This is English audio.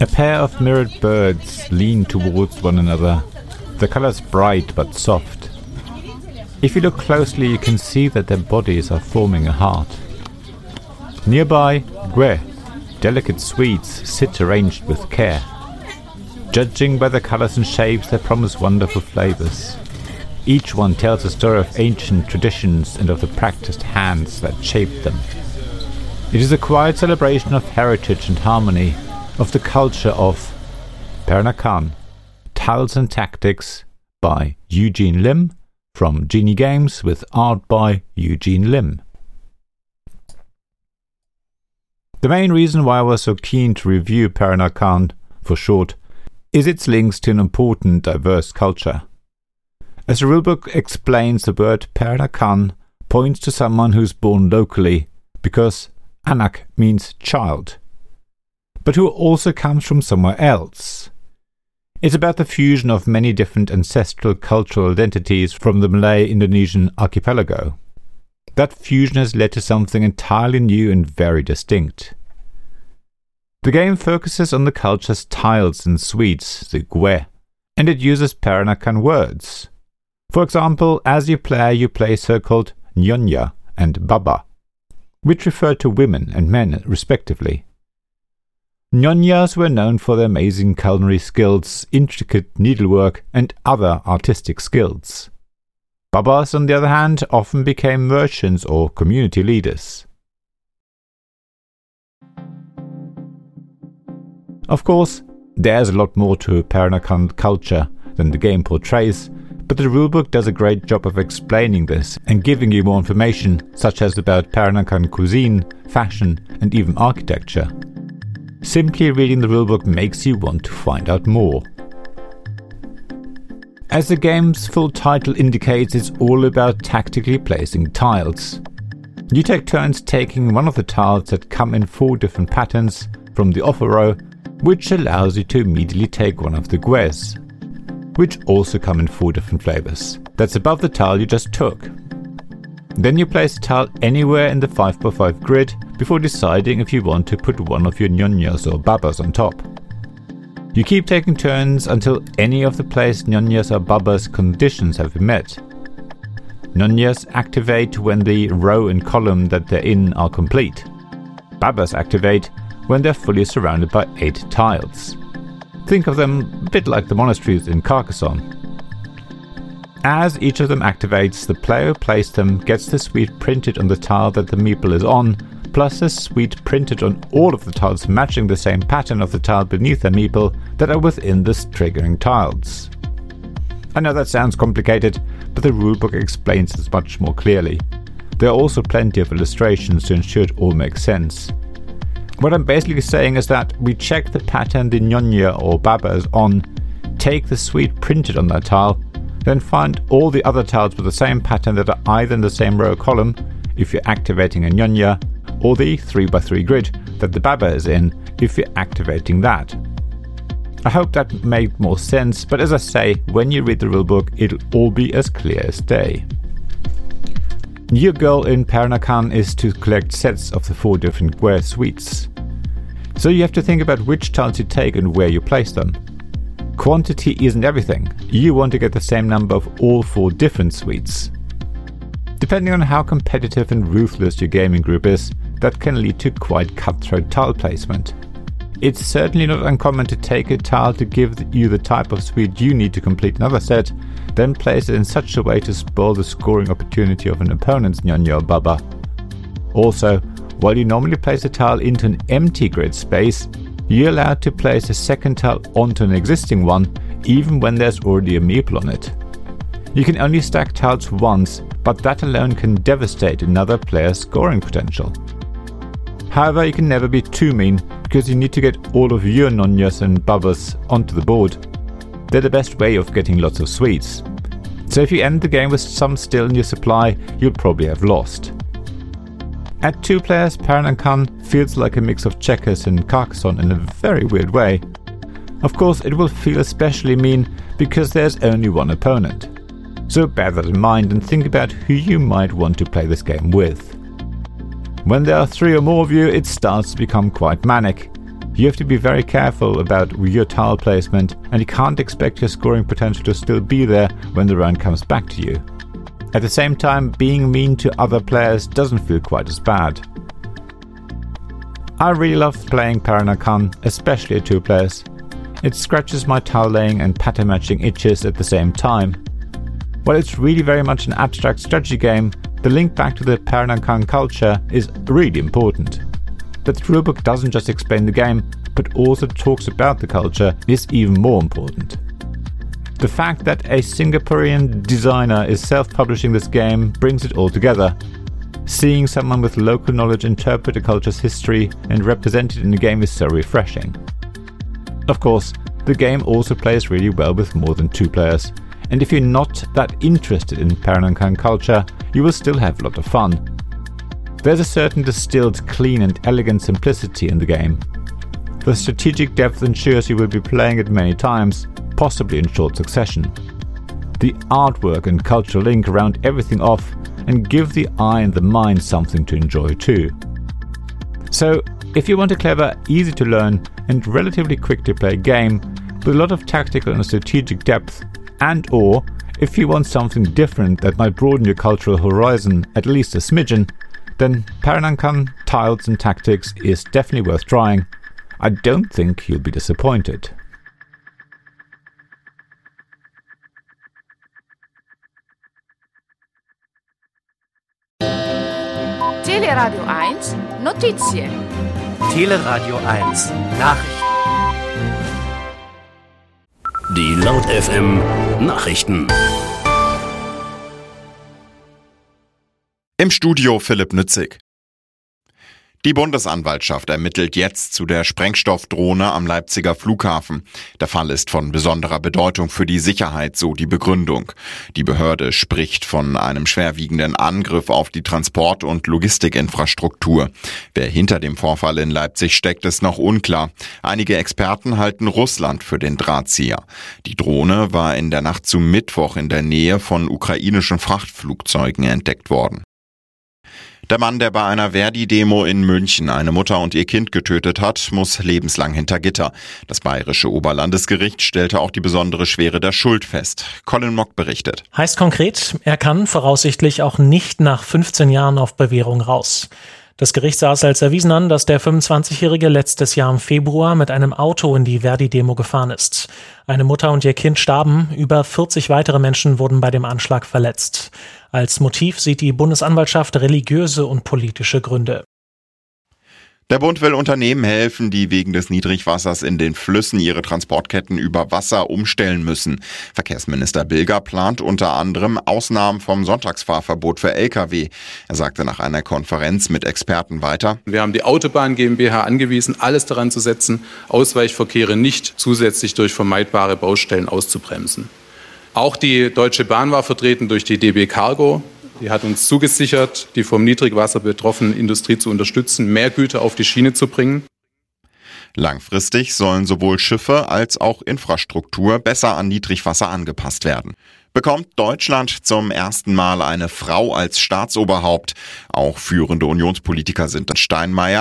A pair of mirrored birds lean towards one another, the colors bright but soft. If you look closely, you can see that their bodies are forming a heart. Nearby, gwe, delicate sweets, sit arranged with care. Judging by the colors and shapes, they promise wonderful flavors. Each one tells a story of ancient traditions and of the practiced hands that shaped them. It is a quiet celebration of heritage and harmony, of the culture of Peranakan, Tiles and Tactics by Eugene Lim, from Genie Games, with art by Eugene Lim. The main reason why I was so keen to review Peranakan, for short, is its links to an important diverse culture. As the rulebook explains, the word Peranakan points to someone who's born locally, because Anak means child, but who also comes from somewhere else. It's about the fusion of many different ancestral cultural identities from the Malay-Indonesian archipelago. That fusion has led to something entirely new and very distinct. The game focuses on the culture's tiles and sweets, the gwe, and it uses Peranakan words. For example, as you play so-called nyonya and baba, which refer to women and men respectively. Nyonyas were known for their amazing culinary skills, intricate needlework, and other artistic skills. Babas, on the other hand, often became merchants or community leaders. Of course, there's a lot more to Peranakan culture than the game portrays, but the rulebook does a great job of explaining this and giving you more information, such as about Peranakan cuisine, fashion, and even architecture. Simply reading the rulebook makes you want to find out more. As the game's full title indicates, it's all about tactically placing tiles. You take turns taking one of the tiles that come in 4 different patterns from the offer row, which allows you to immediately take one of the gwes, which also come in 4 different flavors. That's above the tile you just took. Then you place the tile anywhere in the 5x5 grid before deciding if you want to put one of your nyonyas or babas on top. You keep taking turns until any of the placed nyonyas or babas conditions have been met. Nyonyas activate when the row and column that they're in are complete. Babas activate when they're fully surrounded by 8 tiles. Think of them a bit like the monasteries in Carcassonne. As each of them activates, the player who placed them gets the sweet printed on the tile that the meeple is on, plus a sweet printed on all of the tiles matching the same pattern of the tile beneath the meeple that are within the triggering tiles. I know that sounds complicated, but the rulebook explains it much more clearly. There are also plenty of illustrations to ensure it all makes sense. What I'm basically saying is that we check the pattern the nyonya or baba is on, take the sweet printed on that tile, then find all the other tiles with the same pattern that are either in the same row or column if you're activating a nyonya, or the 3x3 grid that the baba is in if you're activating that. I hope that made more sense, but as I say, when you read the rulebook, it'll all be as clear as day. Your goal in Peranakan is to collect sets of the 4 different gwe sweets. So you have to think about which tiles you take and where you place them. Quantity isn't everything. You want to get the same number of all 4 different sweets. Depending on how competitive and ruthless your gaming group is, that can lead to quite cutthroat tile placement. It's certainly not uncommon to take a tile to give you the type of sweet you need to complete another set, then place it in such a way to spoil the scoring opportunity of an opponent's nyonya or baba. Also, while you normally place a tile into an empty grid space, you're allowed to place a second tile onto an existing one, even when there's already a meeple on it. You can only stack tiles once, but that alone can devastate another player's scoring potential. However, you can never be too mean, because you need to get all of your nonyas and babas onto the board. They're the best way of getting lots of sweets. So if you end the game with some still in your supply, you'll probably have lost. At 2 players, Peranakan feels like a mix of checkers and Carcassonne in a very weird way. Of course, it will feel especially mean because there's only one opponent. So bear that in mind and think about who you might want to play this game with. When there are 3 or more of you, it starts to become quite manic. You have to be very careful about your tile placement, and you can't expect your scoring potential to still be there when the round comes back to you. At the same time, being mean to other players doesn't feel quite as bad. I really love playing Peranakan, especially at 2 players. It scratches my tile laying and pattern matching itches at the same time. While it's really very much an abstract strategy game, the link back to the Peranakan culture is really important. That the rulebook doesn't just explain the game, but also talks about the culture is even more important. The fact that a Singaporean designer is self-publishing this game brings it all together. Seeing someone with local knowledge interpret a culture's history and represent it in the game is so refreshing. Of course, the game also plays really well with more than 2 players, and if you're not that interested in Peranakan culture, you will still have a lot of fun. There's a certain distilled, clean and elegant simplicity in the game. The strategic depth ensures you will be playing it many times, possibly in short succession. The artwork and cultural link round everything off and give the eye and the mind something to enjoy too. So, if you want a clever, easy to learn and relatively quick to play game with a lot of tactical and strategic depth, and or if you want something different that might broaden your cultural horizon at least a smidgen, then Peranakan Tiles and Tactics is definitely worth trying. I don't think you'll be disappointed. Teleradio 1 Notizie. Teleradio 1 Nachrichten. Die Laut FM Nachrichten. Im Studio Philipp Nützig. Die Bundesanwaltschaft ermittelt jetzt zu der Sprengstoffdrohne am Leipziger Flughafen. Der Fall ist von besonderer Bedeutung für die Sicherheit, so die Begründung. Die Behörde spricht von einem schwerwiegenden Angriff auf die Transport- und Logistikinfrastruktur. Wer hinter dem Vorfall in Leipzig steckt, ist noch unklar. Einige Experten halten Russland für den Drahtzieher. Die Drohne war in der Nacht zum Mittwoch in der Nähe von ukrainischen Frachtflugzeugen entdeckt worden. Der Mann, der bei einer Verdi-Demo in München eine Mutter und ihr Kind getötet hat, muss lebenslang hinter Gitter. Das bayerische Oberlandesgericht stellte auch die besondere Schwere der Schuld fest. Colin Mock berichtet. Heißt konkret, er kann voraussichtlich auch nicht nach 15 Jahren auf Bewährung raus. Das Gericht sah es als erwiesen an, dass der 25-Jährige letztes Jahr im Februar mit einem Auto in die Verdi-Demo gefahren ist. Eine Mutter und ihr Kind starben, über 40 weitere Menschen wurden bei dem Anschlag verletzt. Als Motiv sieht die Bundesanwaltschaft religiöse und politische Gründe. Der Bund will Unternehmen helfen, die wegen des Niedrigwassers in den Flüssen ihre Transportketten über Wasser umstellen müssen. Verkehrsminister Bilger plant unter anderem Ausnahmen vom Sonntagsfahrverbot für Lkw. Er sagte nach einer Konferenz mit Experten weiter: Wir haben die Autobahn GmbH angewiesen, alles daran zu setzen, Ausweichverkehre nicht zusätzlich durch vermeidbare Baustellen auszubremsen. Auch die Deutsche Bahn war vertreten durch die DB Cargo. Die hat uns zugesichert, die vom Niedrigwasser betroffene Industrie zu unterstützen, mehr Güter auf die Schiene zu bringen. Langfristig sollen sowohl Schiffe als auch Infrastruktur besser an Niedrigwasser angepasst werden. Bekommt Deutschland zum ersten Mal eine Frau als Staatsoberhaupt. Auch führende Unionspolitiker sind Steinmeier,